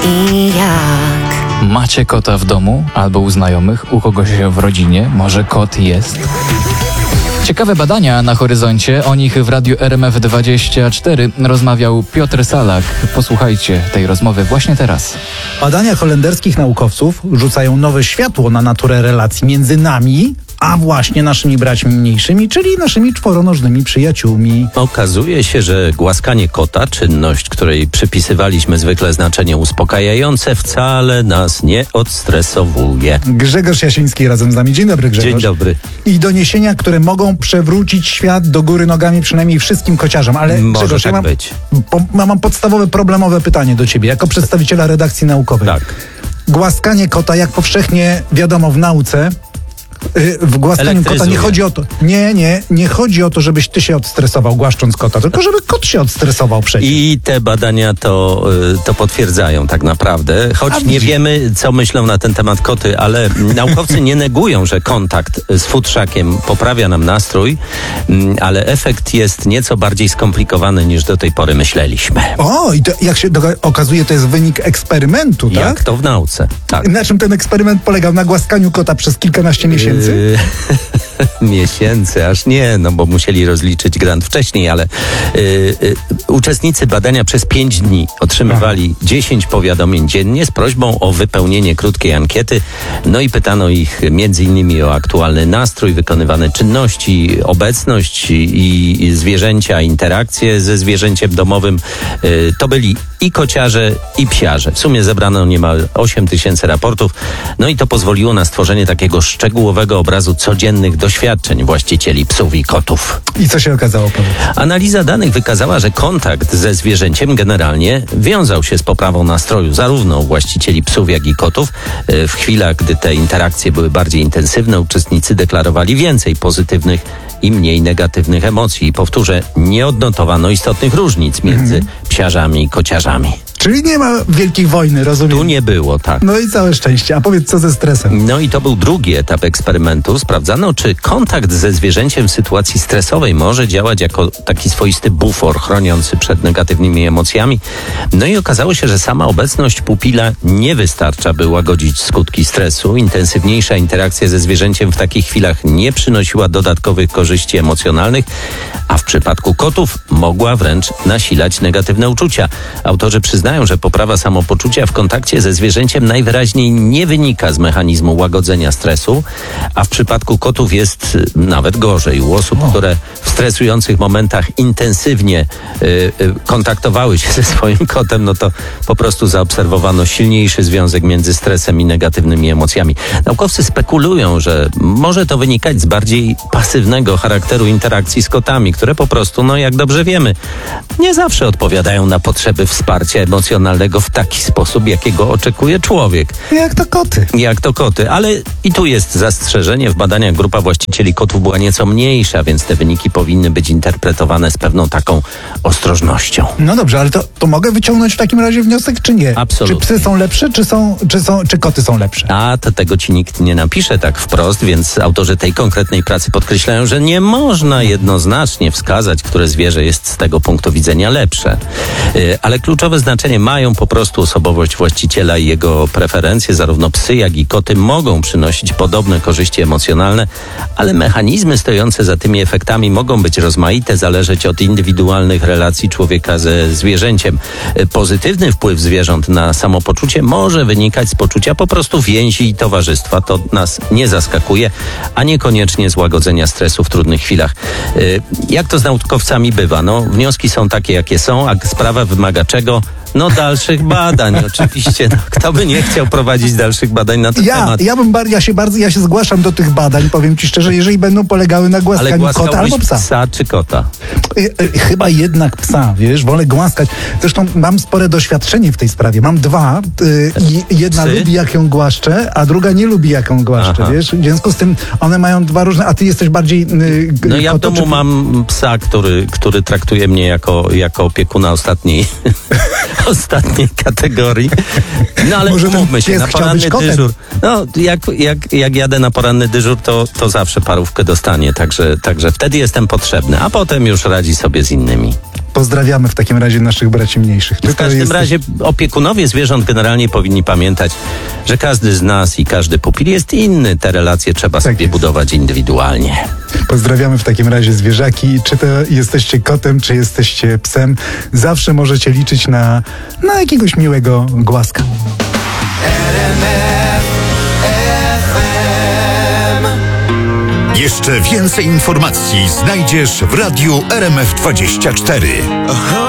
i jak. Macie kota w domu albo u znajomych, u kogoś w rodzinie? Może kot jest? Ciekawe badania na horyzoncie, o nich w radiu RMF24 rozmawiał Piotr Salak. Posłuchajcie tej rozmowy właśnie teraz. Badania holenderskich naukowców rzucają nowe światło na naturę relacji między nami, a właśnie naszymi braćmi mniejszymi, czyli naszymi czworonożnymi przyjaciółmi. Okazuje się, że głaskanie kota, czynność, której przypisywaliśmy zwykle znaczenie uspokajające, wcale nas nie odstresowuje. Grzegorz Jasiński razem z nami. Dzień dobry, Grzegorz. Dzień dobry. I doniesienia, które mogą przewrócić świat do góry nogami przynajmniej wszystkim kociarzom. Ale Może Grzegorz, tak ja być. mam podstawowe, problemowe pytanie do ciebie, jako przedstawiciela redakcji naukowej. Tak. Głaskanie kota, jak powszechnie wiadomo w nauce, w głaskaniu kota nie chodzi o to. Nie chodzi o to, żebyś ty się odstresował głaszcząc kota, tylko żeby kot się odstresował przecież. I te badania to potwierdzają tak naprawdę. Choć nie wiemy, co myślą na ten temat koty, ale naukowcy nie negują, że kontakt z futrzakiem poprawia nam nastrój, ale efekt jest nieco bardziej skomplikowany niż do tej pory myśleliśmy. O, i to, jak się okazuje, to jest wynik eksperymentu, tak? Jak to w nauce. Tak. Na czym ten eksperyment polegał? Na głaskaniu kota przez kilkanaście miesięcy? Miesięcy, aż nie, no bo musieli rozliczyć grant wcześniej, ale uczestnicy badania przez 5 dni otrzymywali 10 powiadomień dziennie z prośbą o wypełnienie krótkiej ankiety, no i pytano ich między innymi o aktualny nastrój, wykonywane czynności, obecność i zwierzęcia, interakcje ze zwierzęciem domowym. To byli i kociarze, i psiarze. W sumie zebrano niemal 8 000 raportów, no i to pozwoliło na stworzenie takiego szczegółowego obrazu codziennych doświadczeń właścicieli psów i kotów. I co się okazało? Analiza danych wykazała, że kontakt ze zwierzęciem generalnie wiązał się z poprawą nastroju zarówno właścicieli psów, jak i kotów. W chwilach, gdy te interakcje były bardziej intensywne, uczestnicy deklarowali więcej pozytywnych i mniej negatywnych emocji. I powtórzę, nie odnotowano istotnych różnic między psiarzami i kociarzami. Czyli nie ma wielkiej wojny, rozumiem? Tu nie było, tak. No i całe szczęście. A powiedz, co ze stresem? No i to był drugi etap eksperymentu. Sprawdzano, czy kontakt ze zwierzęciem w sytuacji stresowej może działać jako taki swoisty bufor chroniący przed negatywnymi emocjami. No i okazało się, że sama obecność pupila nie wystarcza, by łagodzić skutki stresu. Intensywniejsza interakcja ze zwierzęciem w takich chwilach nie przynosiła dodatkowych korzyści emocjonalnych, a w przypadku kotów mogła wręcz nasilać negatywne uczucia. Autorzy przyznają, że poprawa samopoczucia w kontakcie ze zwierzęciem najwyraźniej nie wynika z mechanizmu łagodzenia stresu, a w przypadku kotów jest nawet gorzej. U osób, które w stresujących momentach intensywnie kontaktowały się ze swoim kotem, no to po prostu zaobserwowano silniejszy związek między stresem i negatywnymi emocjami. Naukowcy spekulują, że może to wynikać z bardziej pasywnego charakteru interakcji z kotami, które po prostu, no jak dobrze wiemy, nie zawsze odpowiadają na potrzeby wsparcia emocjonalnego w taki sposób, jakiego oczekuje człowiek. Jak to koty. Ale i tu jest zastrzeżenie. W badaniach grupa właścicieli kotów była nieco mniejsza, więc te wyniki powinny być interpretowane z pewną taką ostrożnością. No dobrze, ale to mogę wyciągnąć w takim razie wniosek, czy nie? Absolutnie. Czy psy są lepsze, czy koty są lepsze? A to tego ci nikt nie napisze tak wprost, więc autorzy tej konkretnej pracy podkreślają, że nie można jednoznacznie wskazać, które zwierzę jest z tego punktu widzenia lepsze. Ale kluczowe znaczenie mają po prostu osobowość właściciela i jego preferencje. Zarówno psy, jak i koty mogą przynosić podobne korzyści emocjonalne, ale mechanizmy stojące za tymi efektami mogą być rozmaite, zależeć od indywidualnych relacji człowieka ze zwierzęciem. Pozytywny wpływ zwierząt na samopoczucie może wynikać z poczucia po prostu więzi i towarzystwa. To nas nie zaskakuje, a niekoniecznie z łagodzenia stresu w trudnych chwilach. Jak to z naukowcami bywa? No, wnioski są takie, jakie są, a sprawa wymaga czego? No dalszych badań, oczywiście. No, kto by nie chciał prowadzić dalszych badań na ten temat? Ja się zgłaszam do tych badań, powiem ci szczerze, jeżeli będą polegały na głaskaniu kota albo psa. Psa czy kota? Chyba jednak psa, wiesz, wolę głaskać. Zresztą mam spore doświadczenie w tej sprawie. Mam dwa. Jedna psy? lubi, jak ją głaszczę, a druga nie lubi, jak ją głaszczę, wiesz. W związku z tym one mają dwa różne, a ty jesteś bardziej No ja w domu mam psa, który traktuje mnie jako opiekuna ostatniej kategorii. No ale umówmy się, na poranny dyżur. No jak jadę na poranny dyżur, to zawsze parówkę dostanie, także wtedy jestem potrzebny, a potem już radzi sobie z innymi. Pozdrawiamy w takim razie naszych braci mniejszych. W każdym razie opiekunowie zwierząt generalnie powinni pamiętać, że każdy z nas i każdy pupil jest inny. Te relacje trzeba sobie budować indywidualnie. Pozdrawiamy w takim razie zwierzaki. Czy to jesteście kotem, czy jesteście psem, zawsze możecie liczyć na jakiegoś miłego głaska. Jeszcze więcej informacji znajdziesz w Radiu RMF24.